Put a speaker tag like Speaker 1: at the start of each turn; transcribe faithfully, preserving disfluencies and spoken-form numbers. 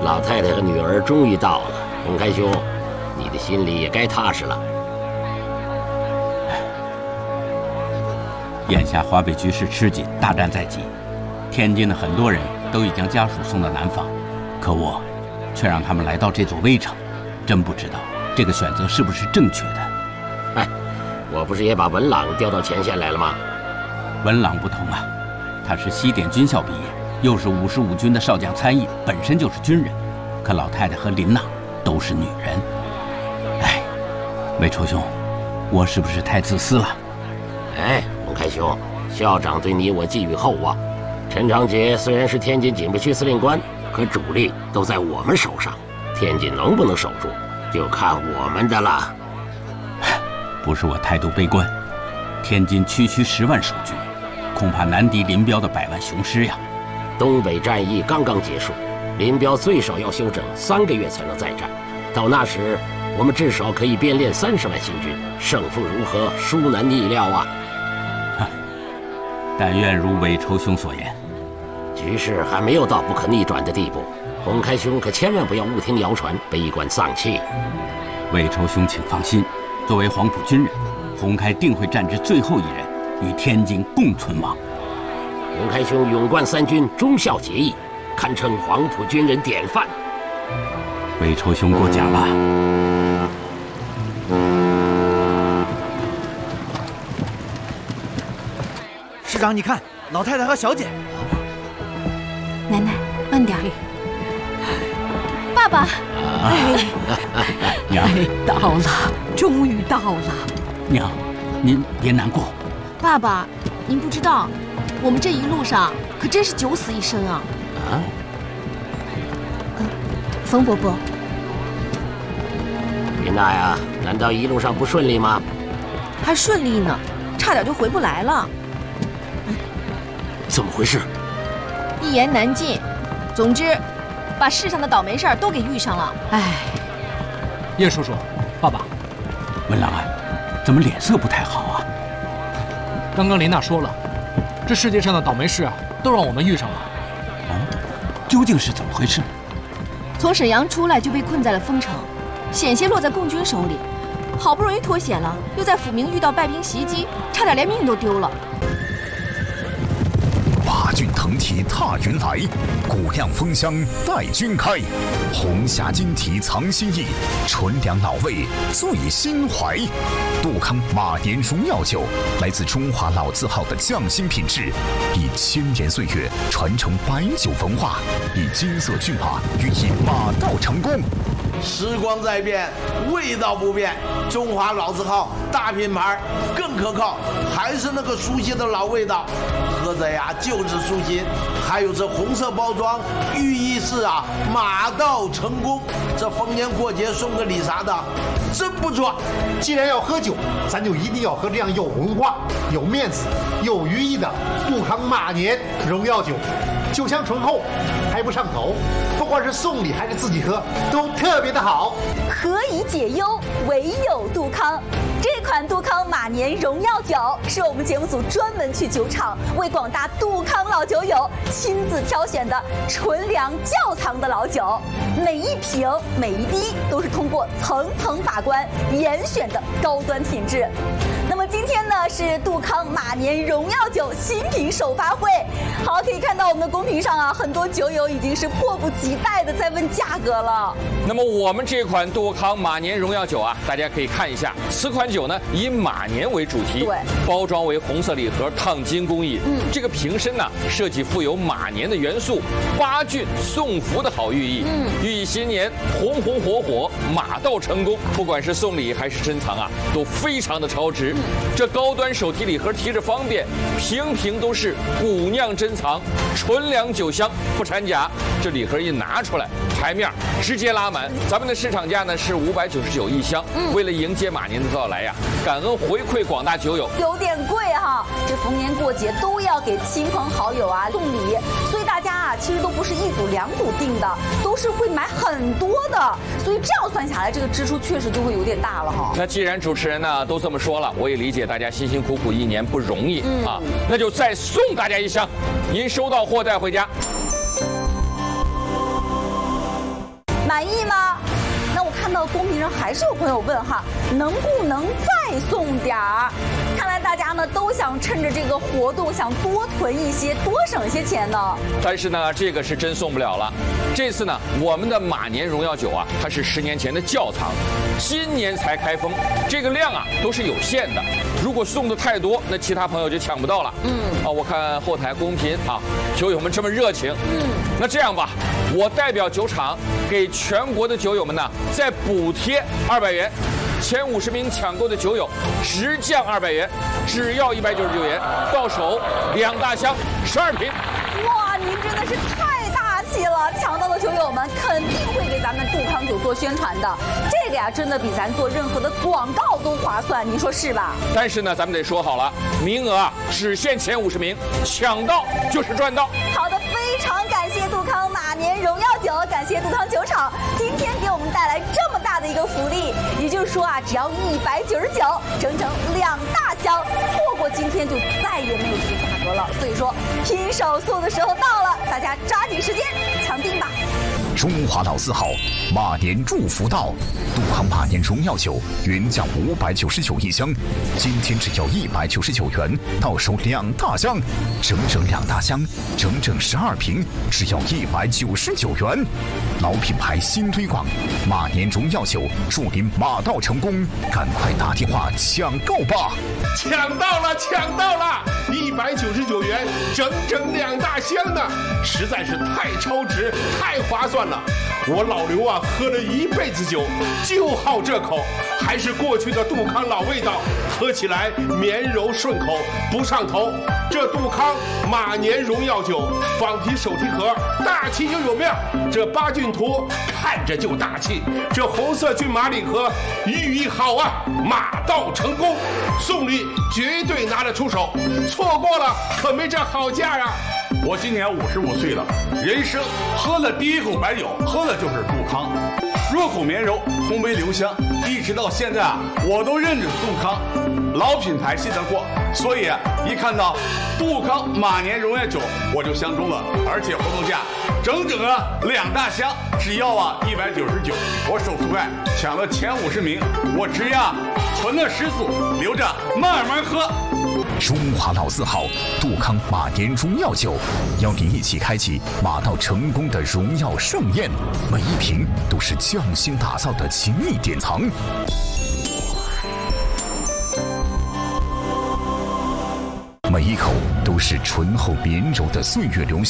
Speaker 1: 老太太和女儿终于到了，洪开兄，你的心里也该踏实了。
Speaker 2: 眼下华北局势吃紧，大战在即，天津的很多人都已经家属送到南方，可我却让他们来到这座危城，真不知道这个选择是不是正确的。
Speaker 1: 哎，我不是也把文朗调到前线来了吗？
Speaker 2: 文朗不同啊，他是西点军校毕业，又是五十五军的少将参议，本身就是军人。可老太太和林娜都是女人。哎，魏愁兄，我是不是太自私了？
Speaker 1: 哎，洪开兄，校长对你我寄予厚望。陈长捷虽然是天津警备区司令官，可主力都在我们手上，天津能不能守住，就看我们的了。
Speaker 2: 不是我态度悲观，天津区区十万守军，恐怕难敌林彪的百万雄师呀。
Speaker 1: 东北战役刚刚结束，林彪最少要休整三个月才能再战，到那时我们至少可以编练三十万新军，胜负如何，殊难逆料啊！
Speaker 2: 但愿如韦愁兄所言，
Speaker 1: 局势还没有到不可逆转的地步，洪开兄可千万不要误听谣传，悲观丧气。
Speaker 2: 韦愁兄请放心，作为黄埔军人，洪开定会战至最后一人，与天津共存亡。
Speaker 1: 洪开兄勇冠三军，忠孝节义，堪称黄埔军人典范。
Speaker 2: 韦愁兄过奖了。
Speaker 3: 师长，你看，老太太和小姐。
Speaker 4: 奶奶，慢点。爸爸。
Speaker 2: 哎，娘，
Speaker 5: 到了，终于到了。
Speaker 2: 娘，您别难过。
Speaker 4: 爸爸，您不知道，我们这一路上可真是九死一生啊！
Speaker 1: 啊？
Speaker 4: 嗯，冯伯伯。
Speaker 1: 林娜呀，难道一路上不顺利吗？
Speaker 6: 还顺利呢，差点就回不来了。
Speaker 1: 怎么回事？
Speaker 4: 一言难尽。总之，把世上的倒霉事儿都给遇上了。
Speaker 5: 哎，
Speaker 7: 叶叔叔，爸爸，
Speaker 2: 文郎啊，怎么脸色不太好啊？
Speaker 7: 刚刚林娜说了，这世界上的倒霉事啊，都让我们遇上了。
Speaker 2: 哦，究竟是怎么回事？
Speaker 4: 从沈阳出来就被困在了丰城，险些落在共军手里，好不容易脱险了，又在抚明遇到败兵袭击，差点连命都丢了。
Speaker 8: 八骏腾蹄踏云来，鼓亮风箱待君开。红霞金蹄藏心意，纯粮老味醉心怀。杜康马年荣耀酒，来自中华老字号的匠心品质，以千年岁月传承白酒文化，以金色骏马寓意马到成功。
Speaker 9: 时光在变，味道不变，中华老字号大品牌更可靠，还是那个熟悉的老味道，喝着呀就是舒心。还有这红色包装，寓意是啊马到成功，这逢年过节送个礼啥的，真不错。
Speaker 10: 既然要喝酒，咱就一定要喝这样有文化、有面子、有寓意的杜康马年荣耀酒，酒香醇厚，还不上头，不管是送礼还是自己喝，都特别的好。
Speaker 11: 何以解忧，唯有杜康。这款杜康马年荣耀酒是我们节目组专门去酒厂为广大杜康老酒友亲自挑选的纯粮窖藏的老酒，每一瓶每一滴都是通过层层把关严选的高端品质。那么今天呢是杜康马年荣耀酒新品首发会，好，可以看到我们的公屏上啊，很多酒友已经是迫不及待的在问价格了。
Speaker 12: 那么我们这款杜康马年荣耀酒啊，大家可以看一下，此款酒呢以马年为主题，
Speaker 11: 对，
Speaker 12: 包装为红色礼盒，烫金工艺。嗯，这个瓶身呢设计富有马年的元素，八骏送福的好寓意。嗯，寓意新年红红火火，马到成功。不管是送礼还是珍藏啊，都非常的超值。嗯，这高端手提礼盒提着方便，瓶瓶都是古酿珍藏，纯粮酒香，不掺假。这礼盒一拿出来，牌面直接拉满。咱们的市场价呢是五百九十九一箱。嗯，为了迎接马年的到来呀，感恩回馈广大酒友，
Speaker 11: 有点贵哈。这逢年过节都要给亲朋好友啊送礼，所以大家啊其实都不是一组两组订的，都是会买很多的，所以这样算下来，这个支出确实就会有点大了哈。
Speaker 12: 那既然主持人呢都这么说了，我也理解大家辛辛苦苦一年不容易、嗯、啊，那就再送大家一箱，您收到货带回家。
Speaker 11: 满意吗？那我看到公屏上还是有朋友问哈，能不能再送点儿？看来大家呢都想趁着这个活动想多囤一些，多省些钱呢。
Speaker 12: 但是呢，这个是真送不了了。这次呢，我们的马年荣耀酒啊，它是十年前的窖藏，今年才开封，这个量啊都是有限的。如果送的太多，那其他朋友就抢不到了。嗯，啊，我看后台公屏啊，酒友们这么热情。嗯，那这样吧，我代表酒厂给全国的酒友们呢，再补贴二百元，前五十名抢购的酒友直降二百元，只要一百九十九元，到手两大箱十二瓶。
Speaker 11: 哇，您真的是太大气了！抢到的酒友们肯定会给咱们杜康酒做宣传的，这个呀，真的比咱做任何的广告都划算，您说是吧？
Speaker 12: 但是呢，咱们得说好了，名额啊只限前五十名，抢到就是赚到。
Speaker 11: 好的，非常感谢杜康马年荣耀酒，感谢杜康酒厂今天给我们带来这么大的一个福利，也就是说啊，只要一百九十九，整整两大箱，错过今天就再也没有这个价格了。所以说，拼手速的时候到了，大家抓紧时间抢订吧。
Speaker 8: 中华老字号，马年祝福到！杜康马年荣耀酒原价五百九十九一箱，今天只要一百九十九元，到手两大箱，整整两大箱，整整十二瓶，只要一百九十九元。老品牌新推广，马年荣耀酒，祝您马到成功！赶快打电话抢购吧！
Speaker 13: 抢到了，抢到了！一百九十九元，整整两大箱呢，实在是太超值，太划算了。我老刘啊，喝了一辈子酒，就好这口，还是过去的杜康老味道，喝起来绵柔顺口，不上头。这杜康马年荣耀酒，仿皮手提盒，大气又有面。这八骏图看着就大气，这红色骏马礼盒寓意好啊，马到成功，送礼绝对拿得出手，错过了可没这好价啊！
Speaker 14: 我今年五十五岁了，人生喝了第一口白酒，喝的就是杜康，入口绵柔，烘焙留香，一直到现在啊，我都认准杜康，老品牌信得过，所以一看到杜康马年荣耀酒，我就相中了，而且活动价整整啊两大箱，只要啊一百九十九，我手速快，抢了前五十名，我直呀存了十组，留着慢慢喝。
Speaker 8: 中华老字号杜康马年荣耀酒，邀您一起开启马到成功的荣耀盛宴，每一瓶都是匠心打造的情谊典藏。每一口都是醇厚绵柔的岁月留香。